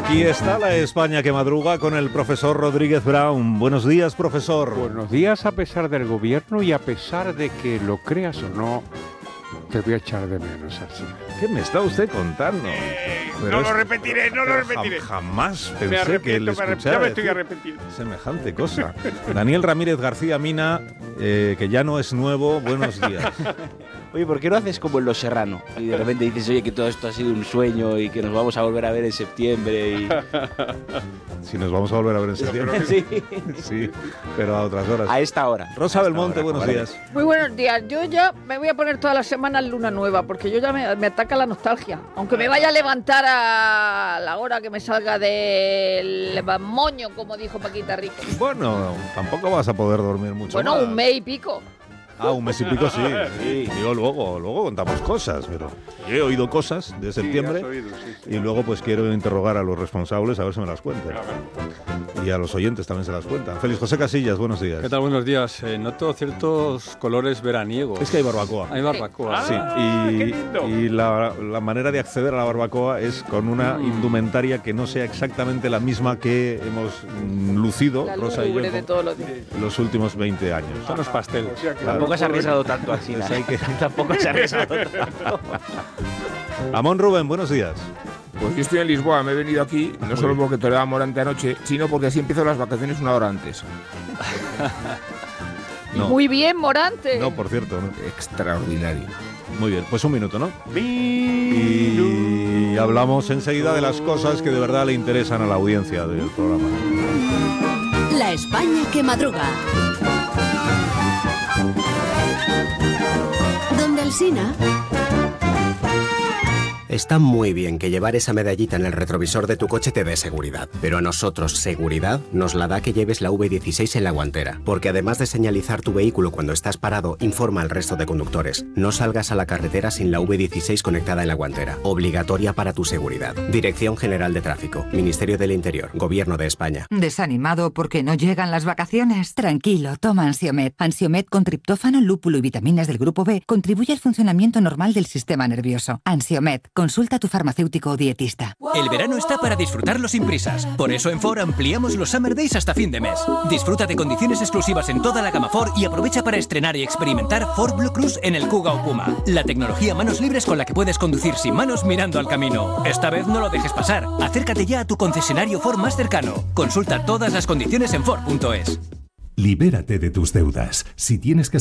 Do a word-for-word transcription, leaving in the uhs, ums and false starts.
Aquí está la España que madruga con el profesor Rodríguez Brown. Buenos días, profesor. Buenos días, a pesar del gobierno y a pesar de que lo creas o no, te voy a echar de menos así. ¿Qué me está usted contando? Eh, Pero no es- lo repetiré, no lo pero repetiré. jam- Jamás Me pensé que arrepiento, le me arrepiento, escuchara ya me estoy decir arrepentido. semejante cosa. Daniel Ramírez García Mina, eh, que ya no es nuevo, buenos días. Oye, ¿por qué no haces como en Los Serrano? Y de repente dices, oye, que todo esto ha sido un sueño y que nos vamos a volver a ver en septiembre y... Si nos vamos a volver a ver en septiembre. Sí, Sí, pero a otras horas. a esta hora. Rosa A esta Belmonte, hora, buenos vale. días. Muy buenos días. Yo ya me voy a poner todas las semanas luna nueva, porque yo ya me, me ataca la nostalgia. Aunque me vaya a levantar a la hora que me salga del moño, como dijo Paquita Rico. Bueno, tampoco vas a poder dormir mucho Bueno, más. un mes y pico. Ah, un mes y pico sí. sí. Digo, luego, luego contamos cosas, pero yo he oído cosas de septiembre Sí, has oído, sí, sí. y luego pues quiero interrogar a los responsables a ver si me las cuentan. Y a los oyentes también se las cuentan. Félix José Casillas, buenos días. ¿Qué tal? Buenos días. Eh, noto ciertos colores veraniegos. Es que hay barbacoa. Hay barbacoa. Sí, Ah, y, qué lindo. y la, la manera de acceder a la barbacoa es con una Mm. indumentaria que no sea exactamente la misma que hemos mm, lucido, La Rosa y yo, lúgubre de todos los días. los últimos veinte años. Son los pasteles. O sea, que Claro. Tampoco se ha arriesgado tanto así, Pues ¿no? hay que- Tampoco se ha arriesgado tanto. Amón Rubén, buenos días. Pues yo estoy en Lisboa, me he venido aquí, no solo porque toreaba Morante anoche, sino porque así empiezo las vacaciones una hora antes. No, Muy bien, Morante. no, por cierto, no. Extraordinario. Muy bien, pues un minuto, ¿no? Y hablamos enseguida de las cosas que de verdad le interesan a la audiencia del programa. La España que madruga. Donde Alsina. Está muy bien que llevar esa medallita en el retrovisor de tu coche te dé seguridad, pero a nosotros seguridad nos la da que lleves la V dieciséis en la guantera, porque además de señalizar tu vehículo cuando estás parado, informa al resto de conductores. No salgas a la carretera sin la V dieciséis conectada en la guantera, obligatoria para tu seguridad. Dirección General de Tráfico, Ministerio del Interior, Gobierno de España. ¿Desanimado porque no llegan las vacaciones? Tranquilo, toma Ansiomet. Ansiomet con triptófano, lúpulo y vitaminas del grupo B contribuye al funcionamiento normal del sistema nervioso. Ansiomet, consulta a tu farmacéutico o dietista. El verano está para disfrutarlo sin prisas. Por eso en Ford ampliamos los Summer Days hasta fin de mes. Disfruta de condiciones exclusivas en toda la gama Ford y aprovecha para estrenar y experimentar Ford Blue Cruise en el Kuga o Puma. La tecnología manos libres con la que puedes conducir sin manos mirando al camino. Esta vez no lo dejes pasar. Acércate ya a tu concesionario Ford más cercano. Consulta todas las condiciones en Ford punto es. Libérate de tus deudas. Si tienes que